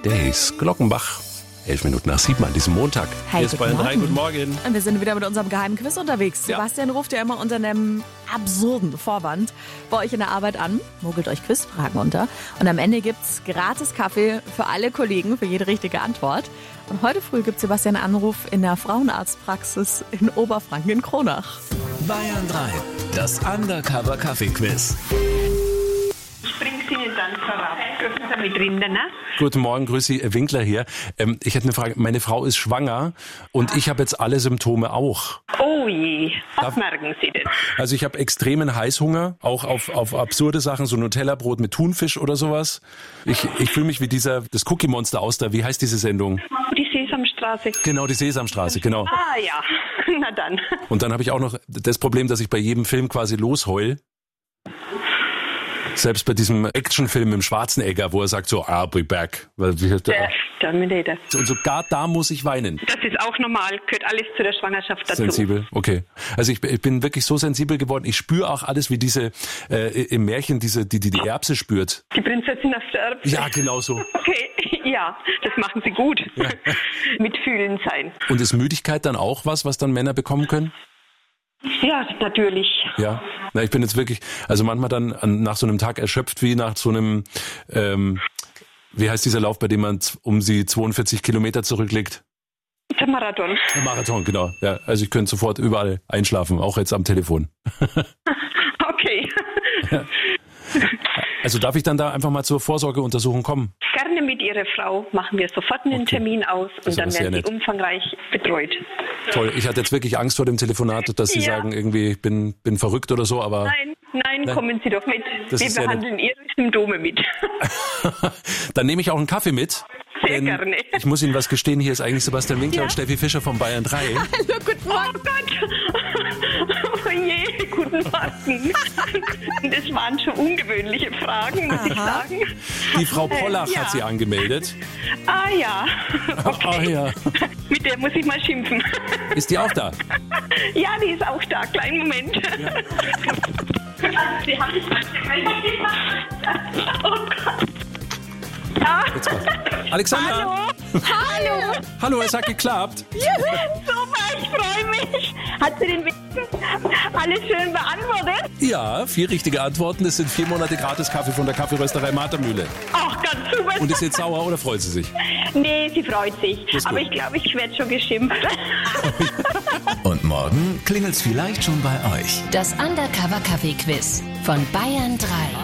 Days. Glockenbach. 11 Minuten nach 7 an diesem Montag. Hi, Hier ist Bayern 3. Guten Morgen. Und wir sind wieder mit unserem geheimen Quiz unterwegs. Ja. Sebastian ruft ja immer unter einem absurden Vorwand bei euch in der Arbeit an, mogelt euch Quizfragen unter. Und am Ende gibt's gratis Kaffee für alle Kollegen, für jede richtige Antwort. Und heute früh gibt Sebastian einen Anruf in der Frauenarztpraxis in Oberfranken in Kronach. Bayern 3, das Undercover Kaffee Quiz. Ich bringe Sie Ihnen dann vorab. Dürfen Sie mit drinnen, ne? Guten Morgen, grüß Sie, Winkler hier. Ich hätte eine Frage. Meine Frau ist schwanger und ich habe jetzt alle Symptome auch. Oh je, was merken Sie denn? Also ich habe extremen Heißhunger, auch auf absurde Sachen, so Nutella-Brot mit Thunfisch oder sowas. Ich fühle mich wie das Cookie-Monster aus der, wie heißt diese Sendung? Die Sesamstraße. Genau, die Sesamstraße, genau. Ah ja, na dann. Und dann habe ich auch noch das Problem, dass ich bei jedem Film quasi losheul. Selbst bei diesem Actionfilm im Schwarzenegger, wo er sagt so, I'll be back. Und sogar da muss ich weinen. Das ist auch normal, gehört alles zu der Schwangerschaft dazu. Sensibel, okay. Also ich bin wirklich so sensibel geworden. Ich spüre auch alles wie diese im Märchen, die Erbse spürt. Die Prinzessin auf der Erbse? Ja, genau so. Okay, ja, das machen Sie gut. Ja. Mitfühlen sein. Und ist Müdigkeit dann auch was dann Männer bekommen können? Ja, natürlich. Ja, na, ich bin jetzt wirklich, also manchmal dann nach so einem Tag erschöpft wie nach so einem, wie heißt dieser Lauf, bei dem man um die 42 Kilometer zurücklegt? Der Marathon. Der Marathon, genau. Ja, also ich könnte sofort überall einschlafen, auch jetzt am Telefon. Okay. Ja. Also darf ich dann da einfach mal zur Vorsorgeuntersuchung kommen? Gerne mit Ihrer Frau machen wir sofort einen Termin aus und dann werden Sie umfangreich betreut. Toll, ich hatte jetzt wirklich Angst vor dem Telefonat, dass Sie sagen, irgendwie ich bin verrückt oder so, aber... Nein, kommen Sie doch mit. Wir behandeln Ihre Symptome mit. Dann nehme ich auch einen Kaffee mit. Sehr gerne. Ich muss Ihnen was gestehen, hier ist eigentlich Sebastian Winkler und Steffi Fischer von Bayern 3. Hallo, guten Morgen. Oh Gott. Oh je, guten Morgen. Das waren schon ungewöhnliche Fragen, muss ich sagen. Die Frau Pollach hat sie angemeldet. Ah ja. Okay. Ah ja. Mit der muss ich mal schimpfen. Ist die auch da? Ja, die ist auch da. Kleinen Moment. Ja. Sie haben mich Oh Gott. Ja. Alexander! Hallo! Hallo, es hat geklappt. Super, ich freue mich. Hat sie den Weg alles schön beantwortet? Ja, 4 richtige Antworten. Es sind 4 Monate gratis Kaffee von der Kaffeerösterei Matermühle. Ach, ganz super. Und ist jetzt sauer oder freut sie sich? Nee, sie freut sich. Aber ich glaube, ich werde schon geschimpft. Und morgen klingelt's vielleicht schon bei euch. Das Undercover Kaffee Quiz von Bayern 3.